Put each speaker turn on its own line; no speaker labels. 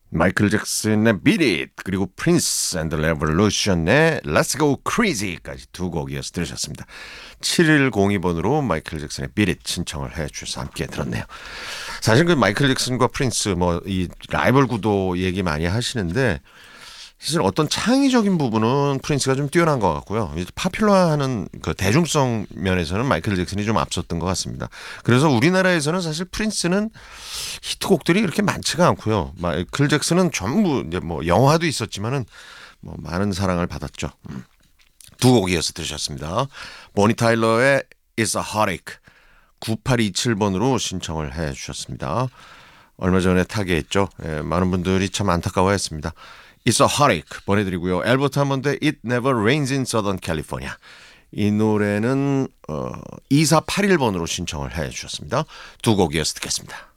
마이클 잭슨의 Beat It 그리고 Prince and the Revolution의 Let's Go Crazy까지 두 곡 이어서 들으셨습니다. 7102번으로 마이클 잭슨의 Beat It 신청을 해주셔서 함께 들었네요. 사실 그 마이클 잭슨과 프린스 뭐 이 라이벌 구도 얘기 많이 하시는데 사실 어떤 창의적인 부분은 프린스가 좀 뛰어난 것 같고요. 파퓰러하는 그 대중성 면에서는 마이클 잭슨이 좀 앞섰던 것 같습니다. 그래서 우리나라에서는 사실 프린스는 히트곡들이 그렇게 많지가 않고요. 마이클 잭슨은 전부 이제 뭐 영화도 있었지만은 뭐 많은 사랑을 받았죠. 두 곡 이어서 들으셨습니다. 보니 타일러의 It's a Heartache 9827번으로 신청을 해 주셨습니다. 얼마 전에 타계했죠. 많은 분들이 참 안타까워했습니다. It's a Heartache 보내드리고요. 엘버트 하몬드의 It Never Rains in Southern California. 이 노래는 2481번으로 신청을 해 주셨습니다. 두 곡 이어서 듣겠습니다.